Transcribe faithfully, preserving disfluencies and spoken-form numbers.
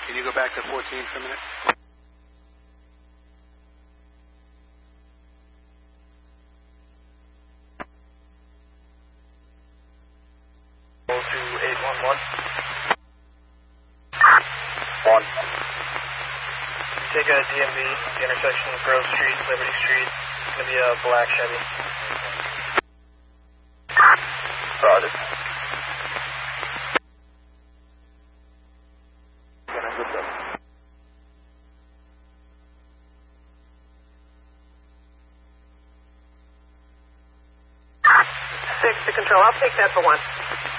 can you go back to fourteen for a minute? To eight one one. One. Take a D M V, the intersection of Grove Street, Liberty Street. It's going to be a black Chevy. Roger. Six to control. I'll take that for one.